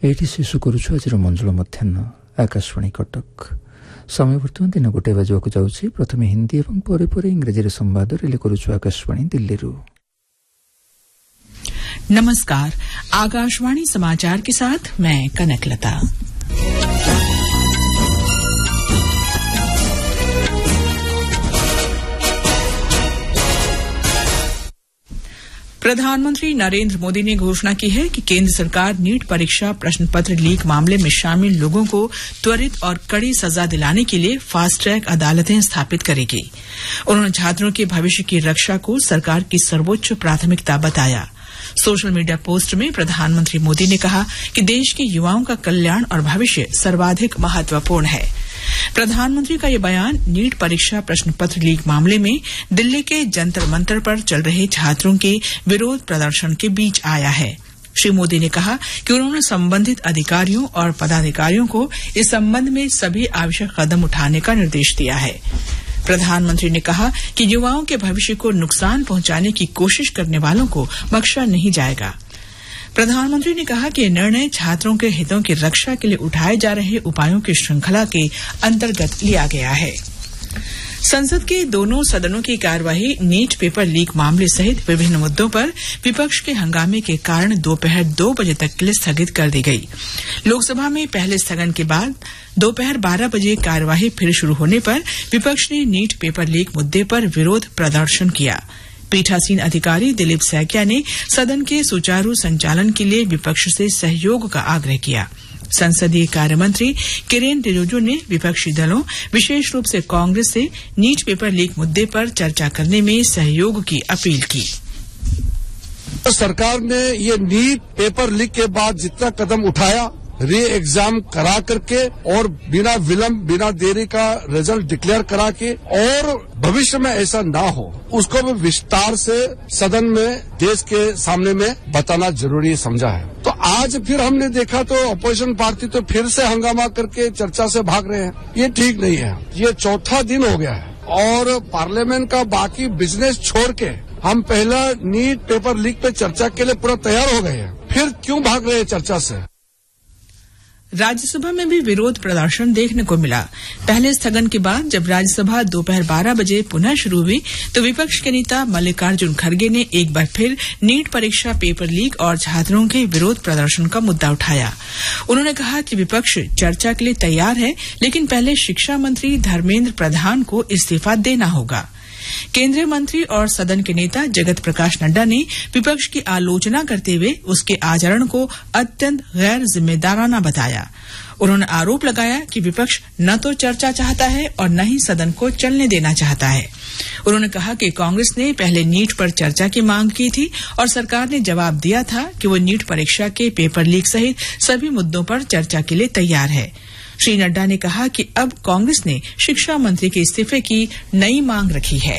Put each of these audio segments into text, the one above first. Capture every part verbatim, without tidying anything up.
ଏଇଠି ଶେଷ କରୁଛୁ ଆଜିର ମଞ୍ଜୁଳ ମଧ୍ୟାହ୍ନ ଆକାଶବାଣୀ କଟକ। ସମୟ ବର୍ତ୍ତମାନ ଦିନ ଗୋଟେ ବାଜିବାକୁ ଯାଉଛି। ପ୍ରଥମେ ହିନ୍ଦୀ ଏବଂ ପରେ ପରେ ଇଂରାଜୀରେ ସମ୍ବାଦ ରିଲେ କରୁଛୁ ଆକାଶବାଣୀ दिल्लीରୁ। नमस्कार, आकाशवाणी समाचार के साथ मैं कनकलता। प्रधानमंत्री नरेंद्र मोदी ने घोषणा की है कि केंद्र सरकार नीट परीक्षा प्रश्न पत्र लीक मामले में शामिल लोगों को त्वरित और कड़ी सजा दिलाने के लिए फास्ट ट्रैक अदालतें स्थापित करेगी। उन्होंने छात्रों के भविष्य की रक्षा को सरकार की सर्वोच्च प्राथमिकता बताया। सोशल मीडिया पोस्ट में प्रधानमंत्री मोदी ने कहा कि देश के युवाओं का कल्याण और भविष्य सर्वाधिक महत्वपूर्ण है। प्रधानमंत्री का ये बयान नीट परीक्षा प्रश्न पत्र लीक मामले में दिल्ली के जंतर मंतर पर चल रहे छात्रों के विरोध प्रदर्शन के बीच आया है। श्री मोदी ने कहा कि उन्होंने संबंधित अधिकारियों और पदाधिकारियों को इस संबंध में सभी आवश्यक कदम उठाने का निर्देश दिया है। प्रधानमंत्री ने कहा कि युवाओं के भविष्य को नुकसान पहुंचाने की कोशिश करने वालों को बख्शा नहीं जाएगा। प्रधानमंत्री ने कहा कि यह निर्णय छात्रों के हितों की रक्षा के लिए उठाए जा रहे उपायों की श्रृंखला के अंतर्गत लिया गया है। संसद के दोनों सदनों की कार्यवाही नीट पेपर लीक मामले सहित विभिन्न मुद्दों पर विपक्ष के हंगामे के कारण दोपहर दो बजे तक के लिए स्थगित कर दी गई। लोकसभा में पहले स्थगन के बाद दोपहर बारह बजे कार्यवाही फिर शुरू होने पर विपक्ष ने नीट पेपर लीक मुद्दे पर विरोध प्रदर्शन किया। पीठासीन अधिकारी दिलीप सैकिया ने सदन के सुचारू संचालन के लिए विपक्ष से सहयोग का आग्रह किया। संसदीय कार्यमंत्री किरेन रिजिजू ने विपक्षी दलों, विशेष रूप से कांग्रेस से नीट पेपर लीक मुद्दे पर चर्चा करने में सहयोग की अपील की। तो सरकार ने ये नीट पेपर लीक के बाद जितना कदम उठाया, री एग्जाम करा करके और बिना विलंब बिना देरी का रिजल्ट डिक्लेयर करा के, और भविष्य में ऐसा ना हो उसको भी विस्तार से सदन में देश के सामने में बताना जरूरी समझा है। तो आज फिर हमने देखा तो अपोजिशन पार्टी तो फिर से हंगामा करके चर्चा से भाग रहे हैं। ये ठीक नहीं है। ये चौथा दिन हो गया है और पार्लियामेंट का बाकी बिजनेस छोड़ के हम पहला नीट पेपर लीक पे चर्चा के लिए पूरा तैयार हो गए हैं। फिर क्यों भाग रहे हैं चर्चा से? राज्यसभा में भी विरोध प्रदर्शन देखने को मिला। पहले स्थगन के बाद जब राज्यसभा दोपहर बारह बजे पुनः शुरू हुई तो विपक्ष के नेता मल्लिकार्जुन खड़गे ने एक बार फिर नीट परीक्षा पेपर लीक और छात्रों के विरोध प्रदर्शन का मुद्दा उठाया। उन्होंने कहा कि विपक्ष चर्चा के लिए तैयार है, लेकिन पहले शिक्षा मंत्री धर्मेंद्र प्रधान को इस्तीफा देना होगा। केंद्रीय मंत्री और सदन के नेता जगत प्रकाश नड्डा ने विपक्ष की आलोचना करते हुए उसके आचरण को अत्यंत गैर जिम्मेदाराना बताया। उन्होंने आरोप लगाया कि विपक्ष न तो चर्चा चाहता है और न ही सदन को चलने देना चाहता है। उन्होंने कहा कि कांग्रेस ने पहले नीट पर चर्चा की मांग की थी और सरकार ने जवाब दिया था कि वो नीट परीक्षा के पेपर लीक सहित सभी मुद्दों पर चर्चा के लिए तैयार है। श्री नड्डा ने कहा कि अब कांग्रेस ने शिक्षा मंत्री के इस्तीफे की नई मांग रखी है।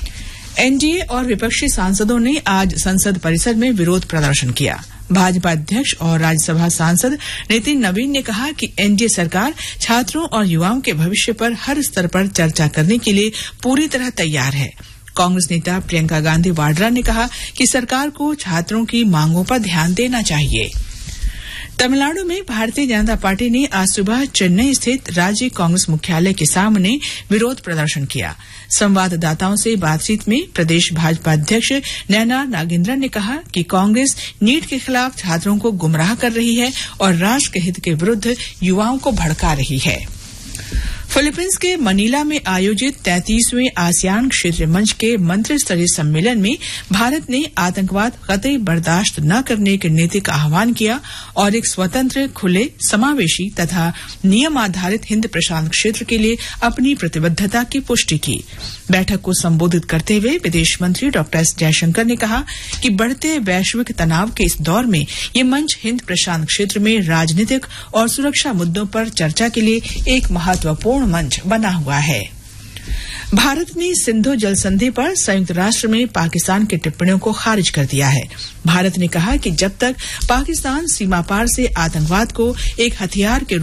एनडीए और विपक्षी सांसदों ने आज संसद परिसर में विरोध प्रदर्शन किया। भाजपा अध्यक्ष और राज्यसभा सांसद नितिन नवीन ने कहा कि एनडीए सरकार छात्रों और युवाओं के भविष्य पर हर स्तर पर चर्चा करने के लिए पूरी तरह तैयार है। कांग्रेस नेता प्रियंका गांधी वाड्रा ने कहा कि सरकार को छात्रों की मांगों पर ध्यान देना चाहिए। तमिलनाडु में भारतीय जनता पार्टी ने आज सुबह चेन्नई स्थित राज्य कांग्रेस मुख्यालय के सामने विरोध प्रदर्शन किया। संवाददाताओं से बातचीत में प्रदेश भाजपा अध्यक्ष नयना नागेंद्रन ने कहा कि कांग्रेस नीट के खिलाफ छात्रों को गुमराह कर रही है और राष्ट्र के हित के विरुद्ध युवाओं को भड़का रही है। फिलीपींस के मनीला में आयोजित तैंतीसवें आसियान क्षेत्रीय मंच के मंत्री स्तरीय सम्मेलन में भारत ने आतंकवाद कतई बर्दाश्त न करने की नीति का आह्वान किया और एक स्वतंत्र, खुले, समावेशी तथा नियम आधारित हिंद प्रशांत क्षेत्र के लिए अपनी प्रतिबद्धता की पुष्टि की। बैठक को संबोधित करते हुए विदेश मंत्री डॉ एस जयशंकर ने कहा कि बढ़ते वैश्विक तनाव के इस दौर में ये मंच हिंद प्रशांत क्षेत्र में राजनीतिक और सुरक्षा मुद्दों पर चर्चा के लिए एक महत्वपूर्ण मंच बना हुआ है। भारत ने सिंधु जल संधि पर संयुक्त राष्ट्र में पाकिस्तान की टिप्पणियों को खारिज कर दिया है। भारत ने कहा कि जब तक पाकिस्तान सीमा पार से आतंकवाद को एक हथियार के